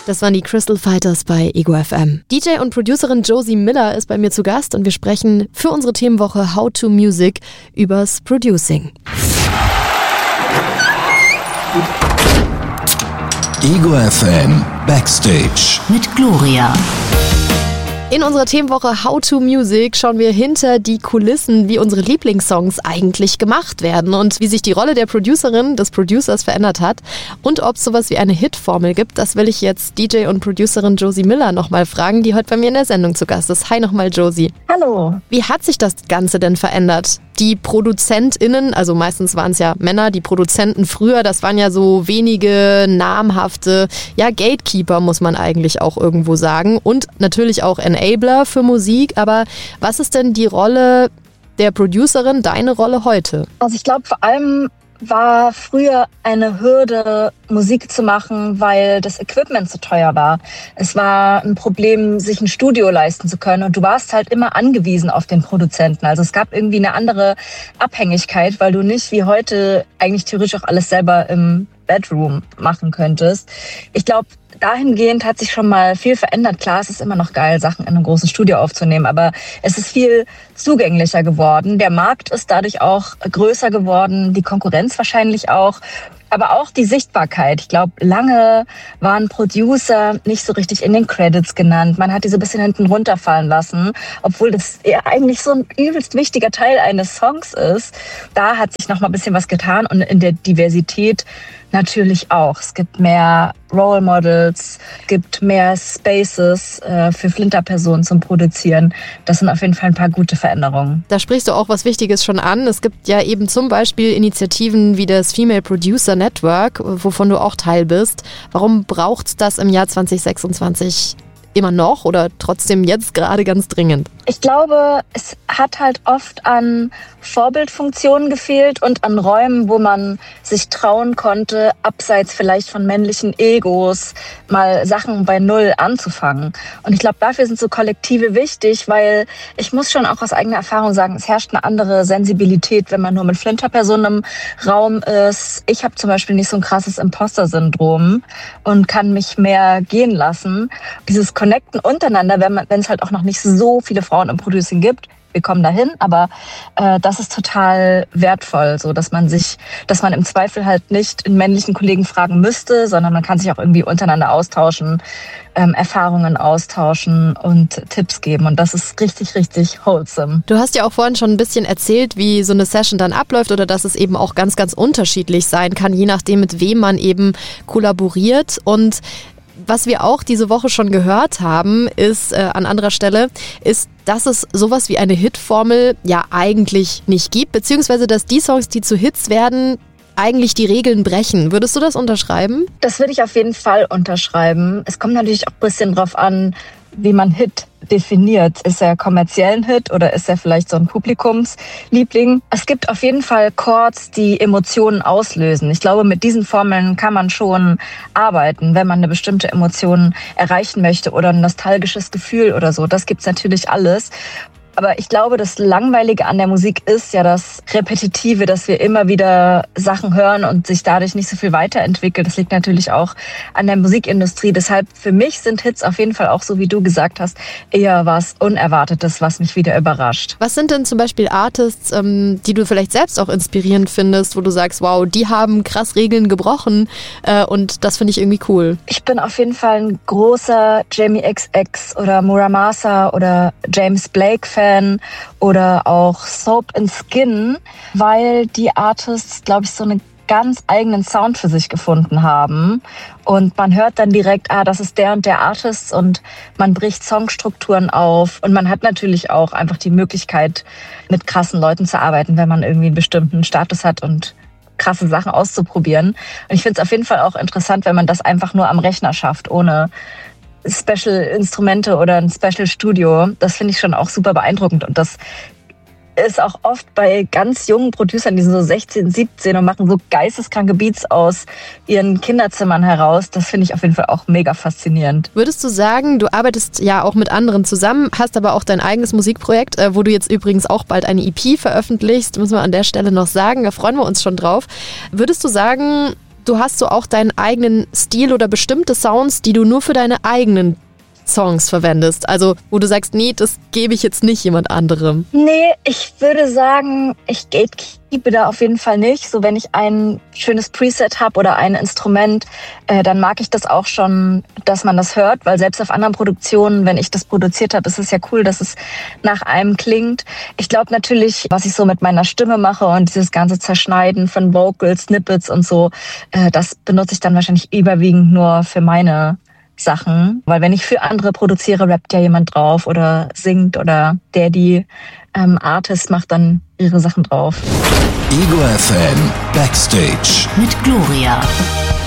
Das waren die Crystal Fighters bei Ego FM. DJ und Producerin Josie Miller ist bei mir zu Gast und wir sprechen für unsere Themenwoche How to Music übers Producing. Ego FM Backstage mit Gloria. In unserer Themenwoche How to Music schauen wir hinter die Kulissen, wie unsere Lieblingssongs eigentlich gemacht werden und wie sich die Rolle der Producerin, des Producers verändert hat und ob es sowas wie eine Hitformel gibt. Das will ich jetzt DJ und Producerin Josie Miller nochmal fragen, die heute bei mir in der Sendung zu Gast ist. Hi nochmal, Josie. Hallo. Wie hat sich das Ganze denn verändert? Die ProduzentInnen, also meistens waren es ja Männer, die Produzenten früher, das waren ja so wenige namhafte, ja Gatekeeper muss man eigentlich auch irgendwo sagen und natürlich auch Enabler für Musik, aber was ist denn die Rolle der Producerin, deine Rolle heute? Also ich glaube, vor allem war früher eine Hürde, Musik zu machen, weil das Equipment zu teuer war. Es war ein Problem, sich ein Studio leisten zu können und du warst halt immer angewiesen auf den Produzenten. Also es gab irgendwie eine andere Abhängigkeit, weil du nicht wie heute eigentlich theoretisch auch alles selber im Bedroom machen könntest. Ich glaube, dahingehend hat sich schon mal viel verändert. Klar, es ist immer noch geil, Sachen in einem großen Studio aufzunehmen, aber es ist viel zugänglicher geworden. Der Markt ist dadurch auch größer geworden, die Konkurrenz wahrscheinlich auch. Aber auch die Sichtbarkeit. Ich glaube, lange waren Producer nicht so richtig in den Credits genannt. Man hat die so ein bisschen hinten runterfallen lassen, obwohl das ja eigentlich so ein übelst wichtiger Teil eines Songs ist. Da hat sich noch mal ein bisschen was getan und in der Diversität natürlich auch. Es gibt mehr Role Models, gibt mehr Spaces für Flinterpersonen zum Produzieren. Das sind auf jeden Fall ein paar gute Veränderungen. Da sprichst du auch was Wichtiges schon an. Es gibt ja eben zum Beispiel Initiativen wie das Female Producer Network, wovon du auch Teil bist. Warum braucht's das im Jahr 2026 immer noch oder trotzdem jetzt gerade ganz dringend? Ich glaube, es hat halt oft an Vorbildfunktionen gefehlt und an Räumen, wo man sich trauen konnte, abseits vielleicht von männlichen Egos mal Sachen bei Null anzufangen. Und ich glaube, dafür sind so Kollektive wichtig, weil ich muss schon auch aus eigener Erfahrung sagen, es herrscht eine andere Sensibilität, wenn man nur mit Flinterpersonen im Raum ist. Ich habe zum Beispiel nicht so ein krasses Imposter-Syndrom und kann mich mehr gehen lassen. Dieses Connecten untereinander, wenn es halt auch noch nicht so viele Frauen im Producing gibt, wir kommen dahin, aber das ist total wertvoll, so dass man im Zweifel halt nicht einen männlichen Kollegen fragen müsste, sondern man kann sich auch irgendwie untereinander austauschen, Erfahrungen austauschen und Tipps geben und das ist richtig, richtig wholesome. Du hast ja auch vorhin schon ein bisschen erzählt, wie so eine Session dann abläuft oder dass es eben auch ganz, ganz unterschiedlich sein kann, je nachdem, mit wem man eben kollaboriert. Und was wir auch diese Woche schon gehört haben, ist an anderer Stelle, ist, dass es sowas wie eine Hitformel ja eigentlich nicht gibt, beziehungsweise dass die Songs, die zu Hits werden, eigentlich die Regeln brechen. Würdest du das unterschreiben? Das würde ich auf jeden Fall unterschreiben. Es kommt natürlich auch ein bisschen drauf an, wie man Hit definiert. Ist er kommerziell ein Hit oder ist er vielleicht so ein Publikumsliebling? Es gibt auf jeden Fall Chords, die Emotionen auslösen. Ich glaube, mit diesen Formeln kann man schon arbeiten, wenn man eine bestimmte Emotion erreichen möchte oder ein nostalgisches Gefühl oder so. Das gibt's natürlich alles. Aber ich glaube, das Langweilige an der Musik ist ja das Repetitive, dass wir immer wieder Sachen hören und sich dadurch nicht so viel weiterentwickelt. Das liegt natürlich auch an der Musikindustrie. Deshalb für mich sind Hits auf jeden Fall auch, so wie du gesagt hast, eher was Unerwartetes, was mich wieder überrascht. Was sind denn zum Beispiel Artists, die du vielleicht selbst auch inspirierend findest, wo du sagst, wow, die haben krass Regeln gebrochen und das finde ich irgendwie cool? Ich bin auf jeden Fall ein großer Jamie XX oder Muramasa oder James Blake-Fan oder auch Soap and Skin, weil die Artists, glaube ich, so einen ganz eigenen Sound für sich gefunden haben. Und man hört dann direkt, das ist der und der Artist und man bricht Songstrukturen auf. Und man hat natürlich auch einfach die Möglichkeit, mit krassen Leuten zu arbeiten, wenn man irgendwie einen bestimmten Status hat und krasse Sachen auszuprobieren. Und ich finde es auf jeden Fall auch interessant, wenn man das einfach nur am Rechner schafft, ohne Special-Instrumente oder ein Special-Studio. Das finde ich schon auch super beeindruckend. Und das ist auch oft bei ganz jungen Producern, die sind so 16, 17 und machen so geisteskranke Beats aus ihren Kinderzimmern heraus. Das finde ich auf jeden Fall auch mega faszinierend. Würdest du sagen, du arbeitest ja auch mit anderen zusammen, hast aber auch dein eigenes Musikprojekt, wo du jetzt übrigens auch bald eine EP veröffentlichst, müssen wir an der Stelle noch sagen, da freuen wir uns schon drauf. Würdest du sagen, du hast so auch deinen eigenen Stil oder bestimmte Sounds, die du nur für deine eigenen Songs verwendest? Also wo du sagst, nee, das gebe ich jetzt nicht jemand anderem. Nee, ich würde sagen, ich gatekeepe da auf jeden Fall nicht. So wenn ich ein schönes Preset habe oder ein Instrument, dann mag ich das auch schon, dass man das hört, weil selbst auf anderen Produktionen, wenn ich das produziert habe, ist es ja cool, dass es nach einem klingt. Ich glaube natürlich, was ich so mit meiner Stimme mache und dieses ganze Zerschneiden von Vocals, Snippets und so, das benutze ich dann wahrscheinlich überwiegend nur für meine Sachen, weil wenn ich für andere produziere, rappt ja jemand drauf oder singt oder die Artist macht dann ihre Sachen drauf. Ego FM Backstage mit Gloria.